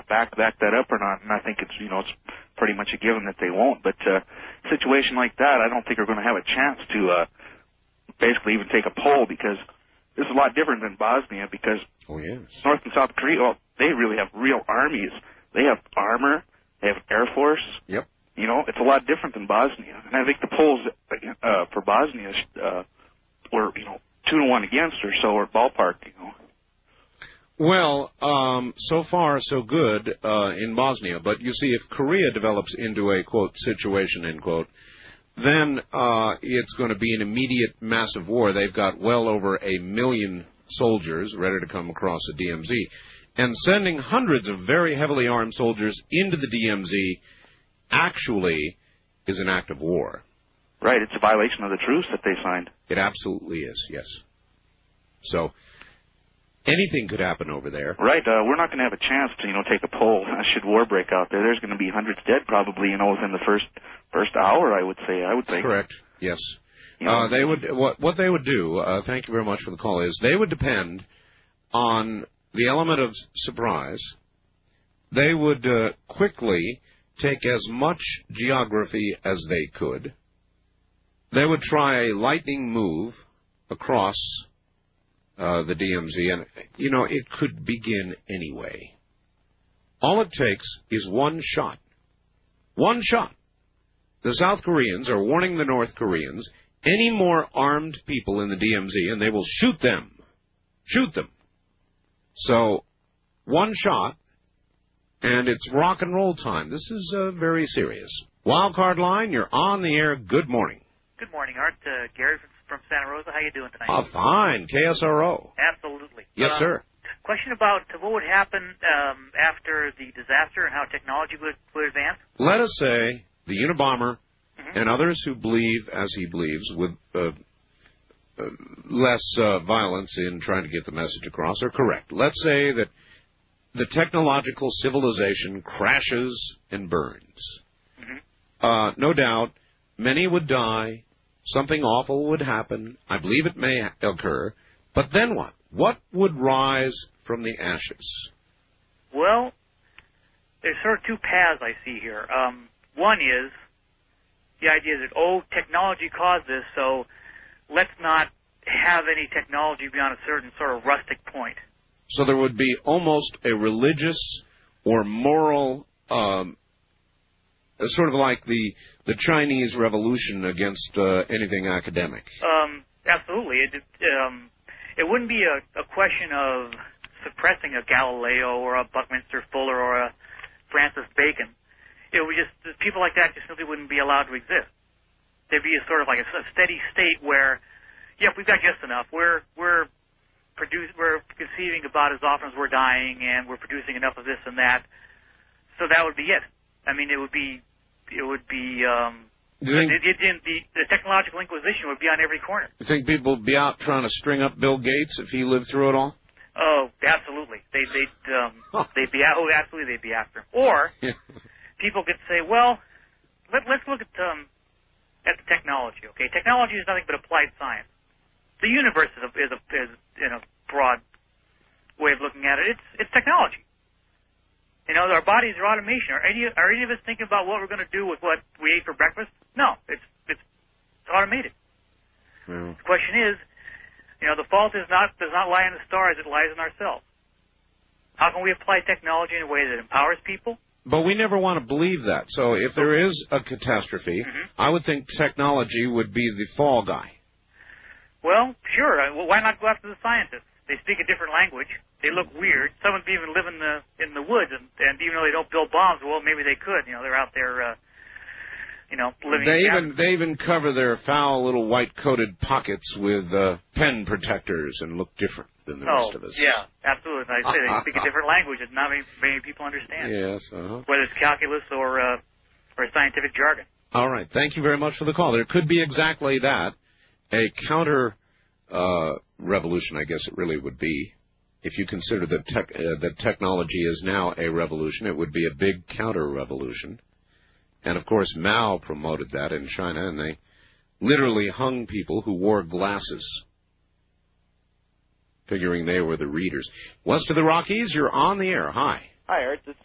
back that up or not. And I think it's it's pretty much a given that they won't. But a situation like that, I don't think are going to have a chance to basically even take a poll, because this is a lot different than Bosnia, because North and South Korea, well, they really have real armies. They have armor. They have Air Force. Yep. It's a lot different than Bosnia. And I think the polls for Bosnia were 2-1 against or so, or ballpark, Well, so far so good in Bosnia. But you see, if Korea develops into a, quote, situation, end quote, then it's going to be an immediate massive war. They've got well over 1 million soldiers ready to come across the DMZ. And sending hundreds of very heavily armed soldiers into the DMZ actually is an act of war. Right, it's a violation of the truce that they signed. It absolutely is, yes. So anything could happen over there. Right, we're not going to have a chance to, take a poll should war break out there. There's going to be hundreds dead probably, within the first hour, I would say. That's correct, yes. They would what they would do, thank you very much for the call, is they would depend on the element of surprise. They would quickly take as much geography as they could. They would try a lightning move across the DMZ, and, it could begin anyway. All it takes is one shot. One shot. The South Koreans are warning the North Koreans, any more armed people in the DMZ, and they will shoot them. Shoot them. So, one shot, and it's rock and roll time. This is very serious. Wildcard line, you're on the air. Good morning. Good morning, Art. Gary from Santa Rosa. How you doing tonight? Oh, fine. KSRO. Absolutely. Yes, sir. Question about what would happen after the disaster and how technology would advance? Let us say the Unabomber and others who believe, as he believes, with less violence in trying to get the message across are correct. Let's say that the technological civilization crashes and burns. No doubt, many would die. Something awful would happen. I believe it may occur. But then what? What would rise from the ashes? Well, there's sort of two paths I see here. One is the idea that, technology caused this, so let's not have any technology beyond a certain sort of rustic point. So there would be almost a religious or moral, sort of like the Chinese Revolution against anything academic. Absolutely. It wouldn't be a question of suppressing a Galileo or a Buckminster Fuller or a Francis Bacon. It would just, people like that just simply wouldn't be allowed to exist. There'd be a sort of like a steady state where, we've got just enough. We're conceiving about as often as we're dying, and we're producing enough of this and that. So that would be it. I mean, the technological inquisition would be on every corner. You think people would be out trying to string up Bill Gates if he lived through it all? Oh, absolutely. They'd be absolutely they'd be after him. Or people could say, well, let's look at the technology. Okay, technology is nothing but applied science. The universe is a broad way of looking at it. It's technology. Our bodies are automation. Are any of us thinking about what we're going to do with what we ate for breakfast? No, it's automated. The question is, the fault does not lie in the stars; it lies in ourselves. How can we apply technology in a way that empowers people? But we never want to believe that. So if there is a catastrophe, I would think technology would be the fall guy. Well, sure. Why not go after the scientists? They speak a different language. They look weird. Some of them even live in the woods, and even though they don't build bombs, well, maybe they could. They're out there, living. They even cover their foul little white-coated pockets with pen protectors and look different than the rest of us. Yeah, absolutely. I say they speak a different language that not many people understand. Yes. Whether it's calculus or scientific jargon. All right. Thank you very much for the call. There could be exactly that. A counter revolution, I guess it really would be. If you consider that technology is now a revolution, it would be a big counter-revolution. And, of course, Mao promoted that in China, and they literally hung people who wore glasses, figuring they were the readers. West of the Rockies, you're on the air. Hi. Hi, Art. This